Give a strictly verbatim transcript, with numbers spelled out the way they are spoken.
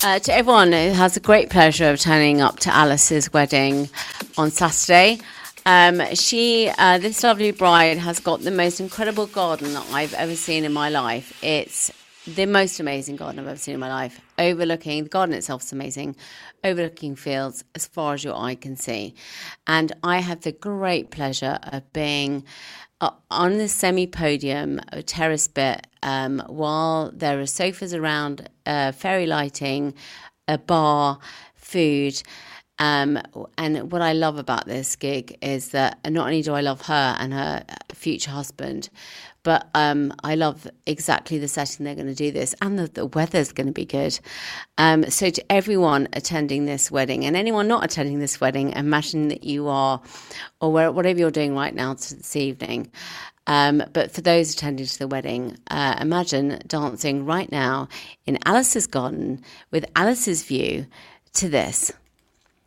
Uh, to everyone who has a great pleasure of turning up to Alice's wedding on Saturday. Um, she, uh, this lovely bride, has got the most incredible garden that I've ever seen in my life. It's the most amazing garden I've ever seen in my life. Overlooking, the garden itself is amazing, overlooking fields as far as your eye can see. And I have the great pleasure of being uh, on the semi-podium, a terrace bit, um, while there are sofas around, uh, fairy lighting, a bar, food. Um, and what I love about this gig is that not only do I love her and her future husband, but um, I love exactly the setting they're going to do this, and the, the weather's going to be good. Um, so to everyone attending this wedding, and anyone not attending this wedding, imagine that you are, or where, whatever you're doing right now this evening. Um, but for those attending to the wedding, uh, imagine dancing right now in Alice's garden with Alice's view to this.